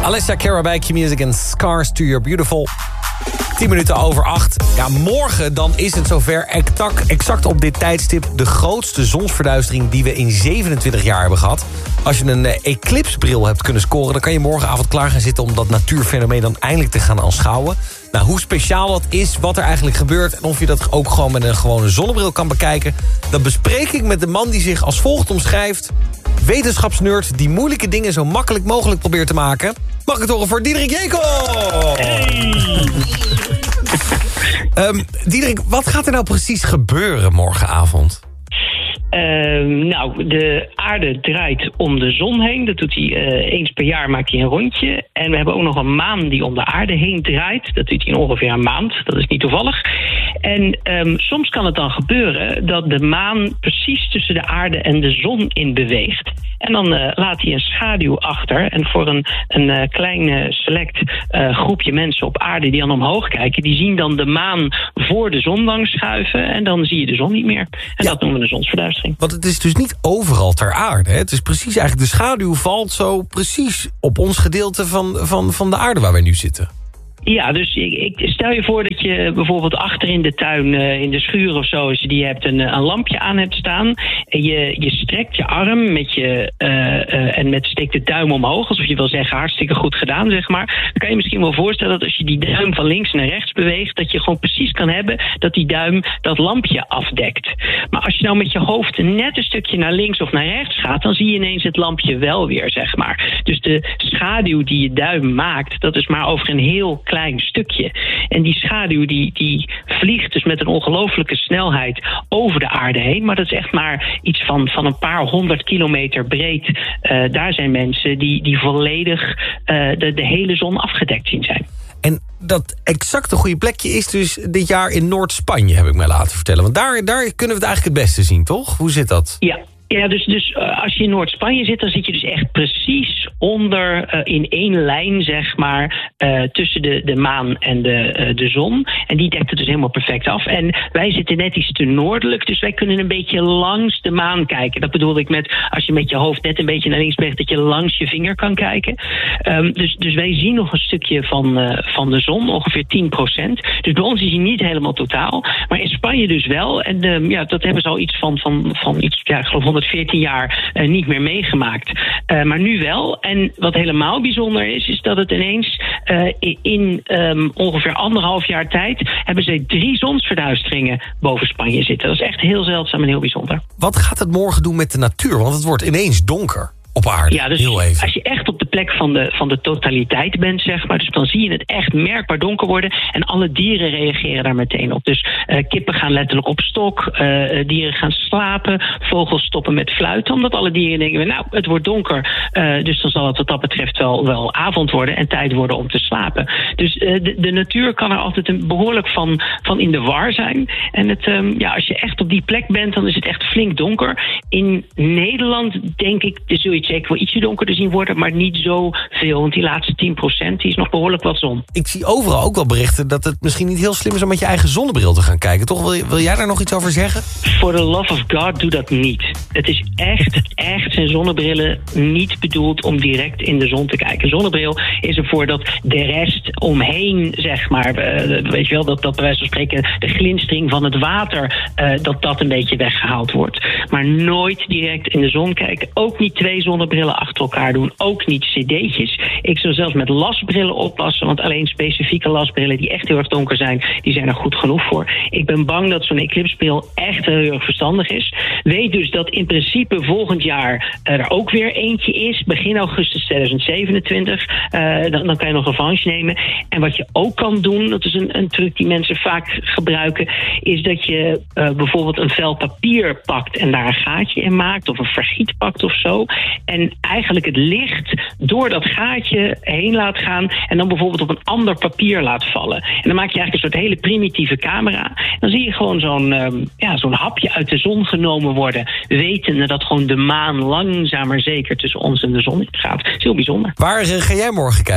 Alessia Cara bij Q-Music en Scars to Your Beautiful. 10 minuten over 8. Ja, morgen dan is het zover exact op dit tijdstip de grootste zonsverduistering die we in 27 jaar hebben gehad. Als je een eclipsebril hebt kunnen scoren, dan kan je morgenavond klaar gaan zitten om dat natuurfenomeen dan eindelijk te gaan aanschouwen. Nou, hoe speciaal dat is, wat er eigenlijk gebeurt en of je dat ook gewoon met een gewone zonnebril kan bekijken, dat bespreek ik met de man die zich als volgt omschrijft: wetenschapsnerd die moeilijke dingen zo makkelijk mogelijk probeert te maken. Mag ik het horen voor Diederik Jekel? Hey. Diederik, wat gaat er nou precies gebeuren morgenavond? De aarde draait om de zon heen. Dat doet hij eens per jaar, maakt hij een rondje. En we hebben ook nog een maan die om de aarde heen draait. Dat doet hij in ongeveer een maand. Dat is niet toevallig. En soms kan het dan gebeuren dat de maan precies tussen de aarde en de zon in beweegt. En dan laat hij een schaduw achter. En voor een klein select groepje mensen op aarde die dan omhoog kijken, die zien dan de maan voor de zon langs schuiven. En dan zie je de zon niet meer. En dat noemen we de zonsverduistering. Want het is dus niet overal ter aarde. Hè? Het is precies eigenlijk, de schaduw valt zo precies op ons gedeelte van de aarde waar wij nu zitten. Ja, dus ik stel je voor dat je bijvoorbeeld achter in de tuin, in de schuur of zo, als je die hebt, een lampje aan hebt staan. En je strekt je arm steekt de duim omhoog, alsof je wil zeggen hartstikke goed gedaan, zeg maar. Dan kan je misschien wel voorstellen dat als je die duim van links naar rechts beweegt, dat je gewoon precies kan hebben dat die duim dat lampje afdekt. Maar als je nou met je hoofd net een stukje naar links of naar rechts gaat, dan zie je ineens het lampje wel weer, zeg maar. Dus de schaduw die je duim maakt, dat is maar over een heel klein stukje. En die schaduw die vliegt dus met een ongelofelijke snelheid over de aarde heen. Maar dat is echt maar iets van een paar 100 kilometer breed. Daar zijn mensen die volledig de hele zon afgedekt zien zijn. En dat exacte goede plekje is dus dit jaar in Noord-Spanje, heb ik mij laten vertellen. Want daar kunnen we het eigenlijk het beste zien, toch? Hoe zit dat? Ja, dus als je in Noord-Spanje zit, dan zit je dus echt precies onder, in één lijn, zeg maar, tussen de maan en de zon. En die dekt het dus helemaal perfect af. En wij zitten net iets te noordelijk, dus wij kunnen een beetje langs de maan kijken. Dat bedoel ik met, als je met je hoofd net een beetje naar links beweegt, dat je langs je vinger kan kijken. Dus wij zien nog een stukje van de zon, ongeveer 10%. Dus bij ons is hij niet helemaal totaal. Maar in Spanje dus wel. En dat hebben ze al iets van iets, ik geloof 114 jaar niet meer meegemaakt. Maar nu wel. En wat helemaal bijzonder is dat het ineens in ongeveer 1,5 jaar tijd hebben ze 3 zonsverduisteringen boven Spanje zitten. Dat is echt heel zeldzaam en heel bijzonder. Wat gaat het morgen doen met de natuur? Want het wordt ineens donker op aarde. Ja, dus heel even. Als je echt op de plek van de totaliteit bent, zeg maar, dus dan zie je het echt merkbaar donker worden en alle dieren reageren daar meteen op. Dus kippen gaan letterlijk op stok, dieren gaan slapen, vogels stoppen met fluiten, omdat alle dieren denken, nou, het wordt donker, dus dan zal het wat dat betreft wel avond worden en tijd worden om te slapen. Dus de natuur kan er altijd behoorlijk van in de war zijn. En als je echt op die plek bent, dan is het echt flink donker. In Nederland, denk ik, zul je het zeker wel ietsje donkerder zien worden, maar niet zoveel. Want die laatste 10% die is nog behoorlijk wat zon. Ik zie overal ook wel berichten dat het misschien niet heel slim is om met je eigen zonnebril te gaan kijken. Toch? Wil jij daar nog iets over zeggen? For the love of God, doe dat niet. Het is echt zijn zonnebrillen niet bedoeld om direct in de zon te kijken. Een zonnebril is ervoor dat de rest omheen, zeg maar, weet je wel, dat bij wijze van spreken de glinstering van het water, dat een beetje weggehaald wordt. Maar nooit direct in de zon kijken. Ook niet 2 zonnebrillen achter elkaar doen. Ook niet cd'tjes. Ik zou zelfs met lasbrillen oppassen, want alleen specifieke lasbrillen die echt heel erg donker zijn, die zijn er goed genoeg voor. Ik ben bang dat zo'n eclipsebril echt heel erg verstandig is. Weet dus dat in principe volgend jaar er ook weer eentje is. Begin augustus 2027. Dan kan je nog revanche nemen. En wat je ook kan doen, dat is een truc die mensen vaak gebruiken, is dat je bijvoorbeeld een vel papier pakt en daar een gaatje in maakt, of een vergiet pakt of zo. En eigenlijk het licht door dat gaatje heen laat gaan en dan bijvoorbeeld op een ander papier laat vallen. En dan maak je eigenlijk een soort hele primitieve camera. Dan zie je gewoon zo'n hapje uit de zon genomen worden, wetende dat gewoon de maan langzaam maar zeker tussen ons en de zon gaat. Dat is heel bijzonder. Waar ga jij morgen kijken?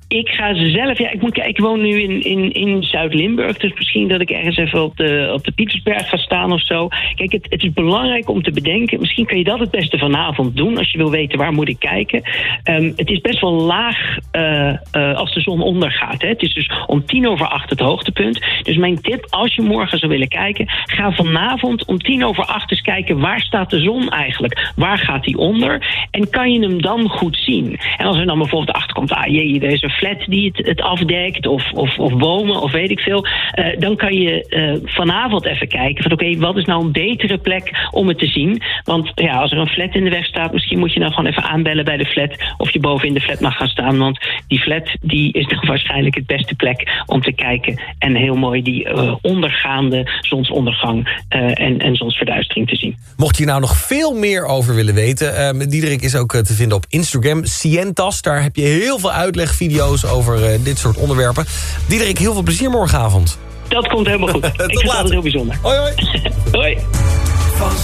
Ik ga zelf, ik moet kijken, ik woon nu in Zuid-Limburg, dus misschien dat ik ergens even op de Pietersberg ga staan of zo. Kijk, het is belangrijk om te bedenken, misschien kan je dat het beste vanavond doen, als je wil weten waar moet ik kijken. Het is best wel laag als de zon ondergaat. Hè. Het is dus om 7:50 het hoogtepunt. Dus mijn tip, als je morgen zou willen kijken, ga vanavond om 7:50 eens kijken, waar staat de zon eigenlijk? Waar gaat die onder? En kan je hem dan goed zien? En als er dan bijvoorbeeld achter komt, er is een flat die het afdekt, of bomen, of weet ik veel, dan kan je vanavond even kijken van oké, wat is nou een betere plek om het te zien? Want ja, als er een flat in de weg staat, misschien moet je dan gewoon even aanbellen bij de flat, of je boven in de flat mag gaan staan, want die flat die is dan waarschijnlijk het beste plek om te kijken en heel mooi die ondergaande zonsondergang en zonsverduistering te zien. Mocht je nou nog veel meer over willen weten, Diederik is ook te vinden op Instagram, Sientas. Daar heb je heel veel uitlegvideo's over dit soort onderwerpen. Diederik, heel veel plezier morgenavond. Dat komt helemaal goed. Ik vind het altijd heel bijzonder. Hoi hoi. Hoi.